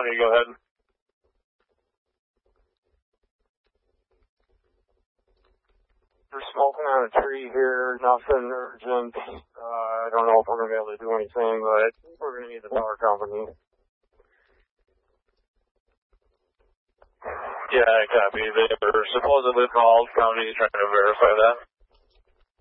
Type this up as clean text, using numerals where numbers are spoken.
County, go ahead. We're smoking on a tree here, nothing urgent. I don't know if we're going to be able to do anything, but we're going to need the power company. Yeah, copy. They were supposedly called county trying to verify that.